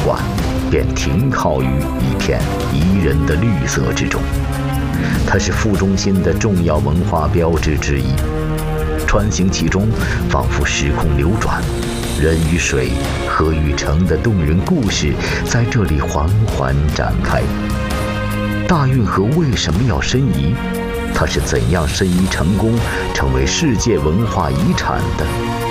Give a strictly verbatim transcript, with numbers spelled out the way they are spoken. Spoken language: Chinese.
馆便停靠于一片宜人的绿色之中。它是副中心的重要文化标志之一，穿行其中，仿佛时空流转，人与水、河与城的动人故事在这里缓缓展开。大运河为什么要申遗？它是怎样申遗成功，成为世界文化遗产的？